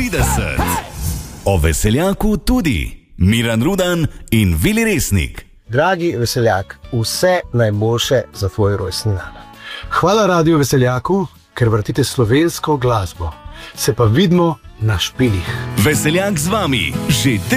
30. O veseljaku tudi Miran Rudan in Vili Resnik. Dragi veseljak, vse najboljše za tvoj rojstni dan. Hvala Radiu Veseljaku, ker vrtite slovensko glasbo. Se pa vidimo na špilih. Veseljak z vami že